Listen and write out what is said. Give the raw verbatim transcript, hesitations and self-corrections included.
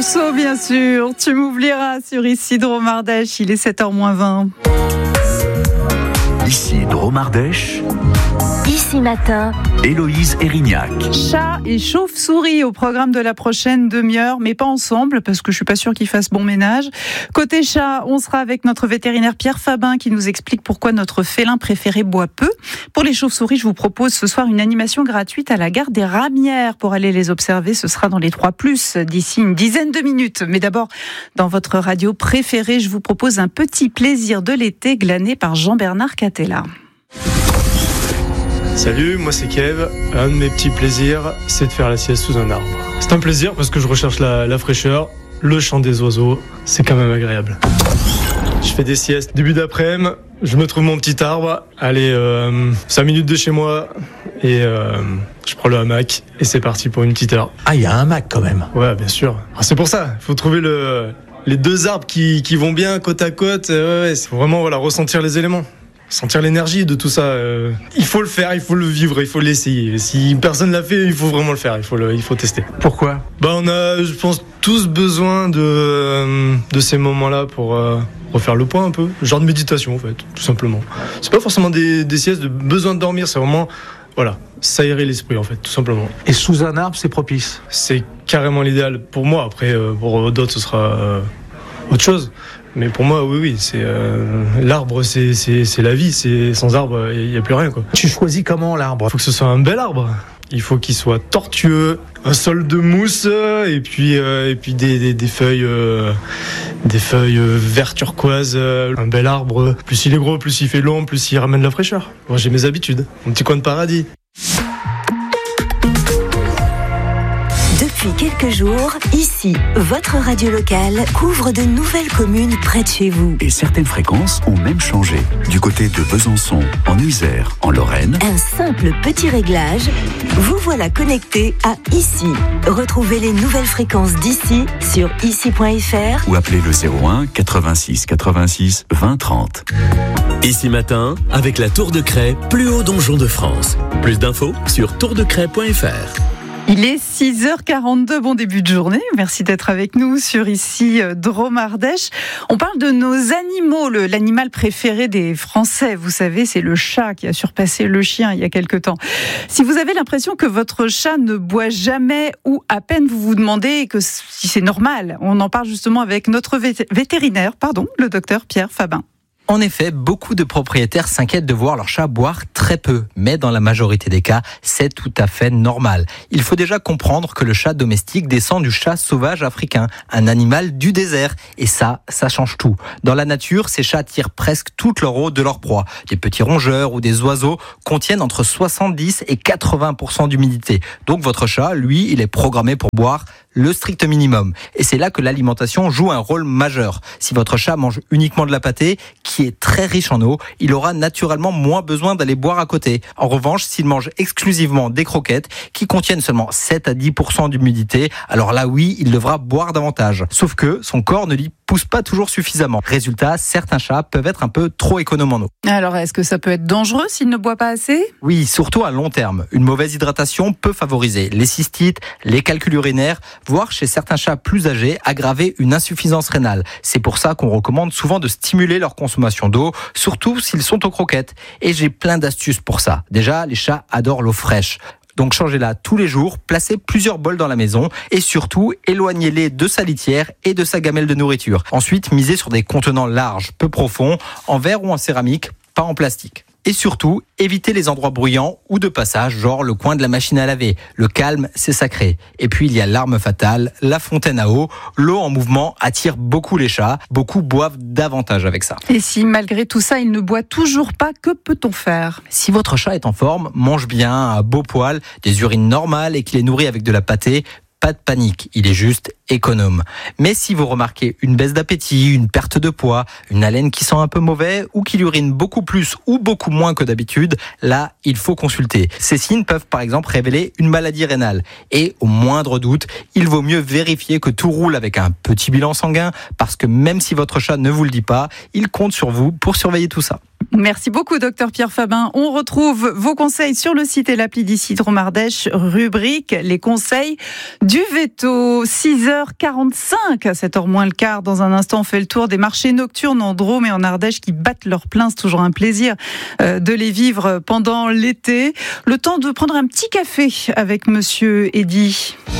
Damso, bien sûr. Tu m'oublieras sur Ici Dromardèche. Il est sept heures moins vingt. Ici Dromardèche. Ici Matin. Héloïse Erignac. Chat et chauve-souris au programme de la prochaine demi-heure, mais pas ensemble, parce que je suis pas sûre qu'ils fassent bon ménage. Côté chat, on sera avec notre vétérinaire Pierre Fabin qui nous explique pourquoi notre félin préféré boit peu. Pour les chauves-souris, je vous propose ce soir une animation gratuite à la gare des Ramières pour aller les observer. Ce sera dans les trois plus d'ici une dizaine de minutes. Mais d'abord, dans votre radio préférée, je vous propose un petit plaisir de l'été glané par Jean-Bernard Catella. Salut, moi c'est Kev. Un de mes petits plaisirs, c'est de faire la sieste sous un arbre. C'est un plaisir parce que je recherche la, la fraîcheur, le chant des oiseaux, c'est quand même agréable. Je fais des siestes début d'après-midi, je me trouve mon petit arbre, allez, euh, cinq minutes de chez moi, et euh, je prends le hamac, et c'est parti pour une petite heure. Ah, il y a un hamac quand même. Ouais, bien sûr. Alors, c'est pour ça, il faut trouver le, les deux arbres qui, qui vont bien côte à côte, ouais, ouais, c'est vraiment voilà, ressentir les éléments. Sentir l'énergie de tout ça. Euh, il faut le faire, il faut le vivre, il faut l'essayer. Si personne l'a fait, il faut vraiment le faire, il faut, le, il faut tester. Pourquoi ? Bah, on a, je pense, tous besoin de, euh, de ces moments-là pour euh, refaire le point un peu. Genre de méditation, en fait, tout simplement. C'est pas forcément des, des siestes de besoin de dormir, c'est vraiment, voilà, s'aérer l'esprit, en fait, tout simplement. Et sous un arbre, c'est propice ? C'est carrément l'idéal pour moi. Après, euh, pour d'autres, ce sera euh, autre chose. Mais pour moi, oui, oui, c'est euh, l'arbre, c'est, c'est, c'est la vie. C'est, sans arbre, il n'y a plus rien, quoi. Tu choisis comment l'arbre ? Il faut que ce soit un bel arbre. Il faut qu'il soit tortueux, un sol de mousse et puis euh, et puis des, des, des feuilles euh, des feuilles euh, vert turquoise. Euh, un bel arbre. Plus il est gros, plus il fait long, plus il ramène la fraîcheur. Moi, j'ai mes habitudes. Mon petit coin de paradis. Depuis quelques jours, ici, votre radio locale couvre de nouvelles communes près de chez vous. Et certaines fréquences ont même changé. Du côté de Besançon, en Isère, en Lorraine. Un simple petit réglage, vous voilà connecté à Ici. Retrouvez les nouvelles fréquences d'ici sur ici point f r Ou appelez le zéro un quatre-vingt-six quatre-vingt-six vingt trente. Ici Matin, avec la Tour de Craie, plus haut donjon de France. Plus d'infos sur tour de craie point f r. Il est six heures quarante-deux, bon début de journée. Merci d'être avec nous sur Ici Dromardèche. On parle de nos animaux, le, l'animal préféré des Français. Vous savez, c'est le chat qui a surpassé le chien il y a quelque temps. Si vous avez l'impression que votre chat ne boit jamais ou à peine, vous vous demandez que si c'est normal. On en parle justement avec notre vétérinaire, pardon, le docteur Pierre Fabin. En effet, beaucoup de propriétaires s'inquiètent de voir leur chat boire très peu, mais dans la majorité des cas, c'est tout à fait normal. Il faut déjà comprendre que le chat domestique descend du chat sauvage africain, un animal du désert, et ça, ça change tout. Dans la nature, ces chats tirent presque toute leur eau de leur proie. Des petits rongeurs ou des oiseaux contiennent entre soixante-dix et quatre-vingts pour cent d'humidité. Donc votre chat, lui, il est programmé pour boire le strict minimum. Et c'est là que l'alimentation joue un rôle majeur. Si votre chat mange uniquement de la pâtée, qui est très riche en eau, il aura naturellement moins besoin d'aller boire à côté. En revanche, s'il mange exclusivement des croquettes, qui contiennent seulement sept à dix pour cent d'humidité, alors là oui, il devra boire davantage. Sauf que son corps ne lui pousse pas toujours suffisamment. Résultat, certains chats peuvent être un peu trop économes en eau. Alors, est-ce que ça peut être dangereux s'il ne boit pas assez ? Oui, surtout à long terme. Une mauvaise hydratation peut favoriser les cystites, les calculs urinaires, voire chez certains chats plus âgés, aggraver une insuffisance rénale. C'est pour ça qu'on recommande souvent de stimuler leur consommation d'eau, surtout s'ils sont aux croquettes. Et j'ai plein d'astuces pour ça. Déjà, les chats adorent l'eau fraîche. Donc changez-la tous les jours, placez plusieurs bols dans la maison et surtout éloignez-les de sa litière et de sa gamelle de nourriture. Ensuite, misez sur des contenants larges, peu profonds, en verre ou en céramique, pas en plastique. Et surtout, évitez les endroits bruyants ou de passage, genre le coin de la machine à laver. Le calme, c'est sacré. Et puis il y a l'arme fatale, la fontaine à eau. L'eau en mouvement attire beaucoup les chats. Beaucoup boivent davantage avec ça. Et si malgré tout ça, il ne boit toujours pas, que peut-on faire ? Si votre chat est en forme, mange bien, à beau poil, des urines normales et qu'il est nourri avec de la pâtée, pas de panique, il est juste économe. Mais si vous remarquez une baisse d'appétit, une perte de poids, une haleine qui sent un peu mauvais ou qu'il urine beaucoup plus ou beaucoup moins que d'habitude, là, il faut consulter. Ces signes peuvent par exemple révéler une maladie rénale. Et au moindre doute, il vaut mieux vérifier que tout roule avec un petit bilan sanguin parce que même si votre chat ne vous le dit pas, il compte sur vous pour surveiller tout ça. Merci beaucoup, docteur Pierre Fabin. On retrouve vos conseils sur le site et l'appli d'Ici Dromardèche, rubrique les conseils du veto. six heures heures quarante-cinq, à sept heures moins le quart. Dans un instant, on fait le tour des marchés nocturnes en Drôme et en Ardèche qui battent leur plein. C'est toujours un plaisir de les vivre pendant l'été. Le temps de prendre un petit café avec Monsieur Eddy.